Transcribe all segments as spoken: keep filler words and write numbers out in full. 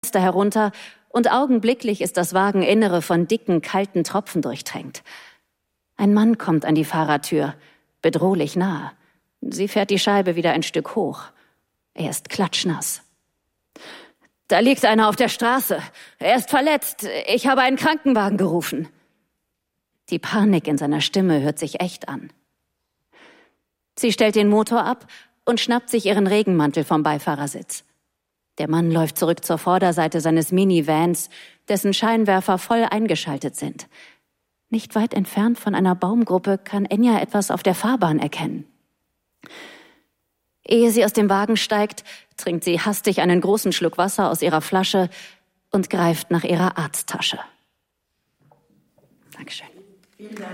herunter und augenblicklich ist das Wageninnere von dicken, kalten Tropfen durchtränkt. Ein Mann kommt an die Fahrertür, bedrohlich nahe. Sie fährt die Scheibe wieder ein Stück hoch. Er ist klatschnass. »Da liegt einer auf der Straße. Er ist verletzt. Ich habe einen Krankenwagen gerufen.« Die Panik in seiner Stimme hört sich echt an. Sie stellt den Motor ab und schnappt sich ihren Regenmantel vom Beifahrersitz. Der Mann läuft zurück zur Vorderseite seines Minivans, dessen Scheinwerfer voll eingeschaltet sind. Nicht weit entfernt von einer Baumgruppe kann Enya etwas auf der Fahrbahn erkennen. Ehe sie aus dem Wagen steigt, trinkt sie hastig einen großen Schluck Wasser aus ihrer Flasche und greift nach ihrer Arzttasche. Dankeschön. Vielen Dank.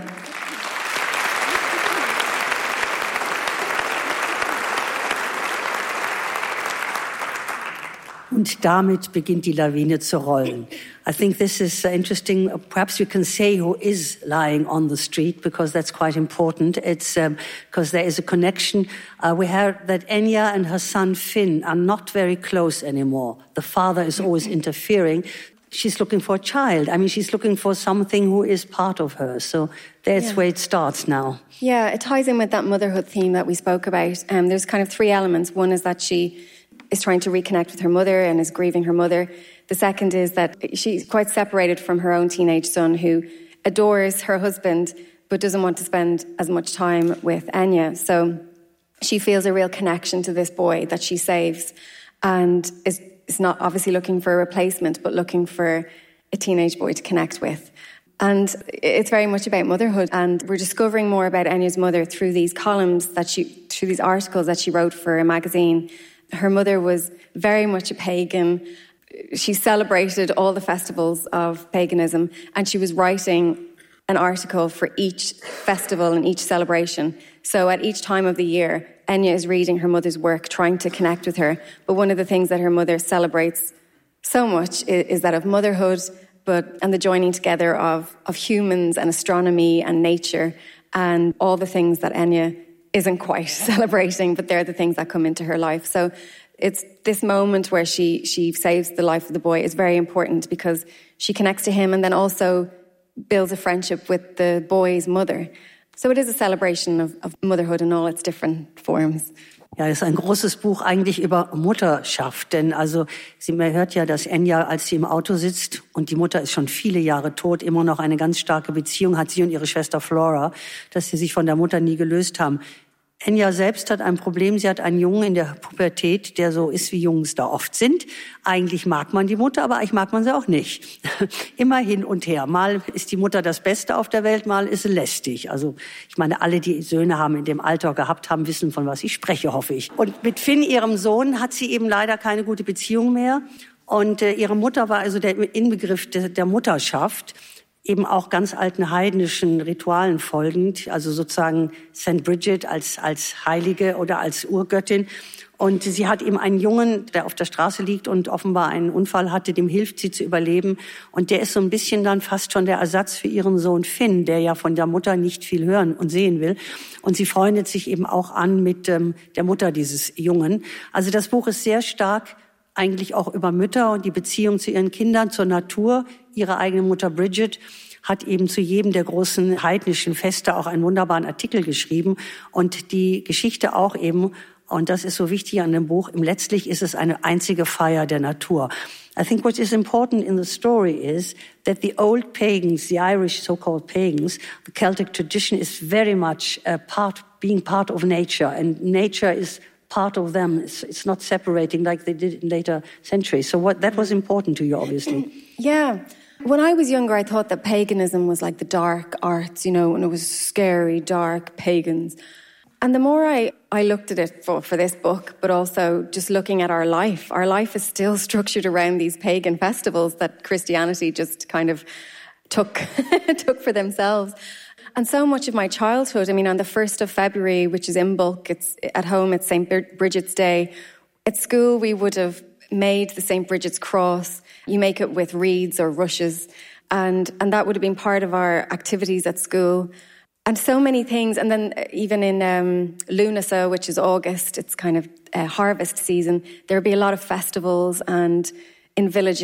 Und damit beginnt die Lawine zu rollen. I think this is interesting. Perhaps we can say who is lying on the street, because that's quite important. It's um, because there is a connection. Uh, we heard that Enya and her son Finn are not very close anymore. The father is always interfering. She's looking for a child. I mean, she's looking for something who is part of her. So that's yeah. where it starts now. Yeah, it ties in with that motherhood theme that we spoke about. Um, there's kind of three elements. One is that she is trying to reconnect with her mother and is grieving her mother. The second is that she's quite separated from her own teenage son, who adores her husband but doesn't want to spend as much time with Enya. So she feels a real connection to this boy that she saves, and is, is not obviously looking for a replacement, but looking for a teenage boy to connect with. And it's very much about motherhood, and we're discovering more about Enya's mother through these columns that she, through these articles that she wrote for a magazine. Her mother was very much a pagan. She celebrated all the festivals of paganism, and she was writing an article for each festival and each celebration. So at each time of the year, Enya is reading her mother's work, trying to connect with her. But one of the things that her mother celebrates so much is, is that of motherhood, but and the joining together of, of humans and astronomy and nature and all the things that Enya isn't quite celebrating, but they're the things that come into her life. So it's this moment where she she saves the life of the boy is very important, because she connects to him and then also builds a friendship with the boy's mother. So it is a celebration of, of motherhood in all its different forms. Ja, das ist ein großes Buch eigentlich über Mutterschaft, denn also sie man hört ja, dass Enya, als sie im Auto sitzt und die Mutter ist schon viele Jahre tot, immer noch eine ganz starke Beziehung hat, sie und ihre Schwester Flora, dass sie sich von der Mutter nie gelöst haben. Enya selbst hat ein Problem. Sie hat einen Jungen in der Pubertät, der so ist, wie Jungs da oft sind. Eigentlich mag man die Mutter, aber eigentlich mag man sie auch nicht. Immer hin und her. Mal ist die Mutter das Beste auf der Welt, mal ist sie lästig. Also ich meine, alle, die Söhne haben in dem Alter gehabt haben, wissen, von was ich spreche, hoffe ich. Und mit Finn, ihrem Sohn, hat sie eben leider keine gute Beziehung mehr. Und äh, ihre Mutter war also der Inbegriff de, der Mutterschaft, eben auch ganz alten heidnischen Ritualen folgend, also sozusagen Saint Bridget als, als Heilige oder als Urgöttin. Und sie hat eben einen Jungen, der auf der Straße liegt und offenbar einen Unfall hatte, dem hilft sie zu überleben. Und der ist so ein bisschen dann fast schon der Ersatz für ihren Sohn Finn, der ja von der Mutter nicht viel hören und sehen will. Und sie freundet sich eben auch an mit ähm, der Mutter dieses Jungen. Also das Buch ist sehr stark eigentlich auch über Mütter und die Beziehung zu ihren Kindern, zur Natur. Ihre eigene Mutter Bridget hat eben zu jedem der großen heidnischen Feste auch einen wunderbaren Artikel geschrieben. Und die Geschichte auch eben, und das ist so wichtig an dem Buch, letztlich ist es eine einzige Feier der Natur. I think what is important in the story is that the old pagans, the Irish so-called pagans, the Celtic tradition is very much a part, being part of nature, and nature is part of them. It's, it's not separating like they did in later centuries. So what that was important to you, obviously. Yeah. When I was younger, I thought that paganism was like the dark arts, you know, and it was scary, dark pagans. And the more I, I looked at it for, for this book, but also just looking at our life, our life is still structured around these pagan festivals that Christianity just kind of took, took for themselves. And so much of my childhood, I mean, on the first of February, which is Imbolc, it's at home, it's Saint Bridget's Day. At school, we would have made the Saint Bridget's cross. You make it with reeds or rushes. And, and that would have been part of our activities at school. And so many things. And then even in um, Lunasa, which is August, it's kind of uh, harvest season, there would be a lot of festivals, and in villages